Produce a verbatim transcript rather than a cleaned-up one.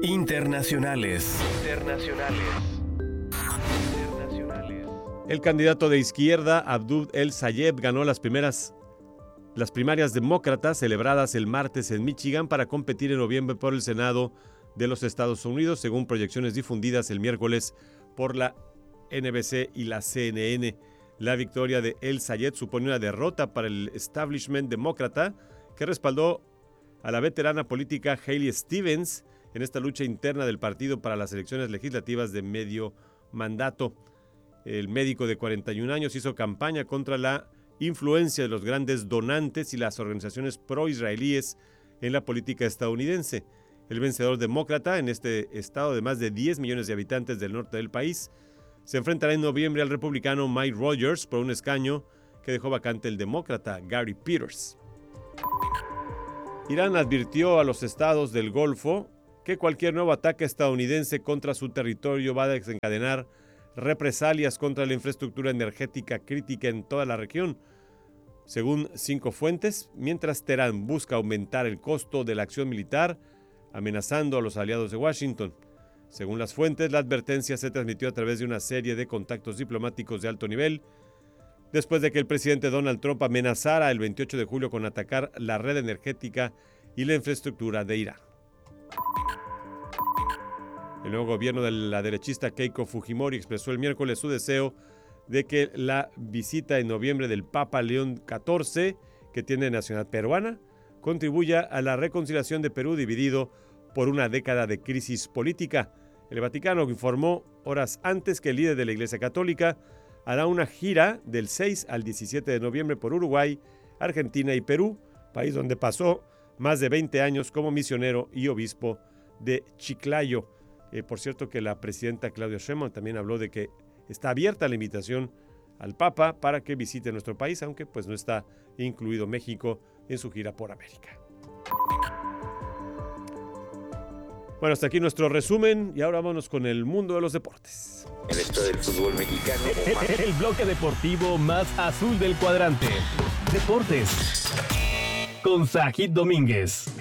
Internacionales. Internacionales. Internacionales. El candidato de izquierda, Abdul El-Sayed, ganó las primeras las primarias demócratas celebradas el martes en Michigan para competir en noviembre por el Senado de los Estados Unidos, según proyecciones difundidas el miércoles por la N B C y la C N N. La victoria de El-Sayed supone una derrota para el establishment demócrata, que respaldó a la veterana política Haley Stevens en esta lucha interna del partido para las elecciones legislativas de medio mandato. El médico de cuarenta y un años hizo campaña contra la influencia de los grandes donantes y las organizaciones pro-israelíes en la política estadounidense. El vencedor demócrata en este estado de más de diez millones de habitantes del norte del país se enfrentará en noviembre al republicano Mike Rogers por un escaño que dejó vacante el demócrata Gary Peters. Irán advirtió a los estados del Golfo que cualquier nuevo ataque estadounidense contra su territorio va a desencadenar represalias contra la infraestructura energética crítica en toda la región, según cinco fuentes, mientras Teherán busca aumentar el costo de la acción militar, amenazando a los aliados de Washington. Según las fuentes, la advertencia se transmitió a través de una serie de contactos diplomáticos de alto nivel, después de que el presidente Donald Trump amenazara el veintiocho de julio con atacar la red energética y la infraestructura de Irán. El nuevo gobierno de la derechista Keiko Fujimori expresó el miércoles su deseo de que la visita en noviembre del Papa León catorce, que tiene nacionalidad peruana, contribuya a la reconciliación de Perú dividido por una década de crisis política. El Vaticano informó horas antes que el líder de la Iglesia Católica hará una gira del seis al diecisiete de noviembre por Uruguay, Argentina y Perú, país donde pasó más de veinte años como misionero y obispo de Chiclayo. Eh, por cierto que la presidenta Claudia Sheinbaum también habló de que está abierta la invitación al Papa para que visite nuestro país, aunque pues no está incluido México en su gira por América. Bueno, hasta aquí nuestro resumen y ahora vámonos con el mundo de los deportes. El esto del fútbol mexicano. El bloque deportivo más azul del cuadrante. Deportes con Sajid Domínguez.